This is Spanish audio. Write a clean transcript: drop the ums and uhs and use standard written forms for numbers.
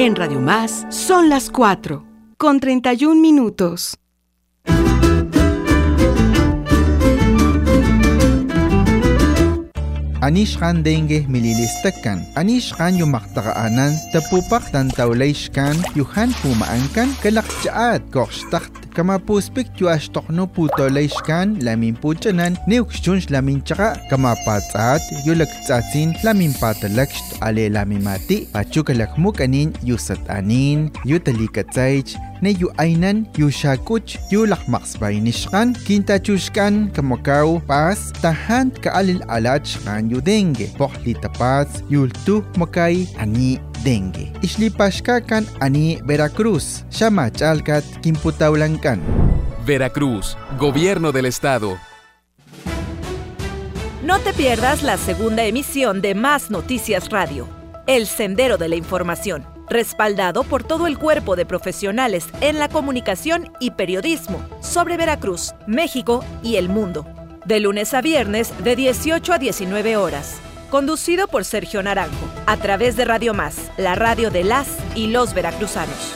En Radio Más son las 4:31. Anishkan dengue mililistakan. Anishkan yung maktaqaanan, tapupak tantawlayshkan, yuhan pumaangkan, kalakjaat, kokstakt, kamapuspik yu ashtokno putolayshkan, lamin puchanan, neukshunsh lamin tsaka, kamapatsaat, yu laktsatsin, lamin patalakst, ale lamin mati, pachukalakmukanin, yu satanin, yu talikatsaych, ne yu aynan, yu shakuch, yu lakmaksbaynishkan, kintachushkan, kamakaw, pas, tahan kaalil alachkan yu dengue, poklitapats, yultu makay, ani dengue. Islipashkakan ani Veracruz, shamachalkat, kimputawlankan. Veracruz, Gobierno del Estado. No te pierdas la segunda emisión de Más Noticias Radio, El Sendero de la Información, respaldado por todo el cuerpo de profesionales en la comunicación y periodismo sobre Veracruz, México y el mundo. De lunes a viernes de 18 a 19 horas. Conducido por Sergio Naranjo, a través de Radio Más, la radio de las y los veracruzanos.